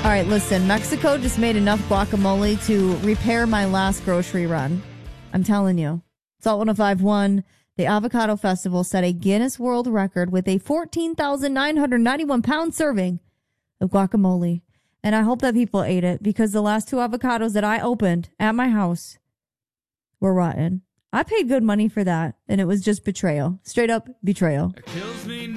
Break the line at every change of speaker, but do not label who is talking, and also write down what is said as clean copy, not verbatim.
All right, listen, Mexico just made enough guacamole to repair my last grocery run. I'm telling you. Salt 1051, the Avocado Festival set a Guinness World Record with a 14,991 pound serving of guacamole. And I hope that people ate it because the last 2 avocados that I opened at my house were rotten. I paid good money for that, and it was just betrayal. Straight up betrayal.